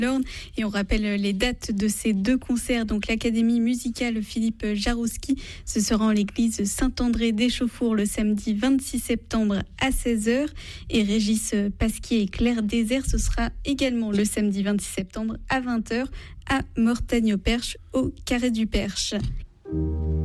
l'Orne. Et on rappelle les dates de ces deux concerts. Donc l'Académie musicale Philippe Jarouski, ce sera en l'église Saint-André d'Échauffour le samedi 26 septembre à 16h. Et Régis Pasquier et Claire Désert, ce sera également le samedi 26 septembre à 20h à Mortagne-au-Perche au Carré du Perche.